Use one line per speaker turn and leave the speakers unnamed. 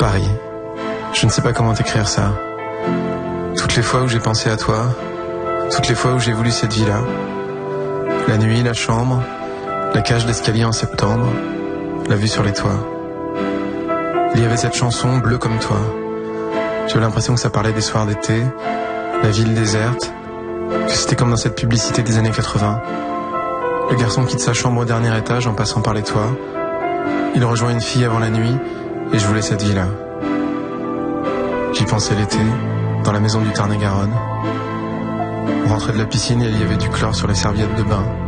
Paris. Je ne sais pas comment t'écrire ça. Toutes les fois où j'ai pensé à toi, toutes les fois où j'ai voulu cette vie-là, la nuit, la chambre, la cage d'escalier en septembre, la vue sur les toits. Il y avait cette chanson, Bleu comme toi. J'avais l'impression que ça parlait des soirs d'été, la ville déserte, que c'était comme dans cette publicité des années 80. Le garçon quitte sa chambre au dernier étage en passant par les toits. Il rejoint une fille avant la nuit et je voulais cette vie-là. J'y pensais l'été, dans la maison du Tarn-et-Garonne. On rentrait de la piscine et il y avait du chlore sur les serviettes de bain.